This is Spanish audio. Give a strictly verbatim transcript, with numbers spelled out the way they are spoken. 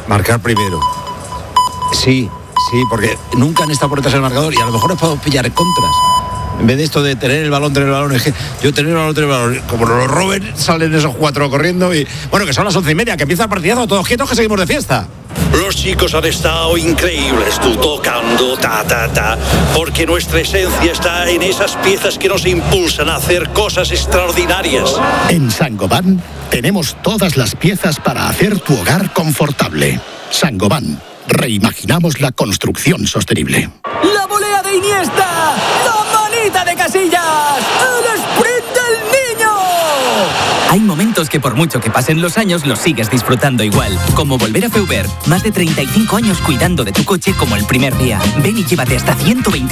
Marcar primero. Sí, sí, porque nunca han estado por detrás del marcador y a lo mejor os puedo pillar en contras. En vez de esto de tener el balón, tener el balón, es que yo tener el balón, tener el balón, como lo roben, salen esos cuatro corriendo y... Bueno, que son las once y media, que empieza el partidazo, todos quietos que seguimos de fiesta. Los chicos han estado increíbles, tú tocando, ta, ta, ta, porque nuestra esencia está en esas piezas que nos impulsan a hacer cosas extraordinarias. En Saint-Gobain tenemos todas las piezas para hacer tu hogar confortable. Saint-Gobain, reimaginamos la construcción sostenible. ¡La volea de Iniesta! ¡La manita de Casillas! ¡El sprint del niño! Hay momentos que por mucho que pasen los años los sigues disfrutando igual. Como volver a Feuber. Más de treinta y cinco años cuidando de tu coche como el primer día. Ven y llévate hasta ciento veinte